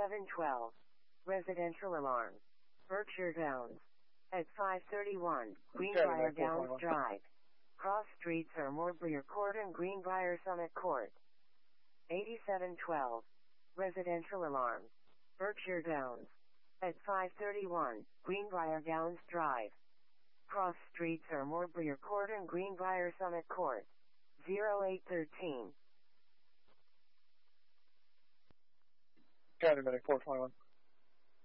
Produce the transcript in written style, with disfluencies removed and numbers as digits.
8712. Residential alarm. Berkshire Downs. At 531, Greenbrier Downs Drive. Cross streets are Morbrier Court and Greenbrier Summit Court. 8712. Residential alarm. Berkshire Downs. At 531, Greenbrier Downs Drive. Cross streets are Morbrier Court and Greenbrier Summit Court. 0813. County Medic 421.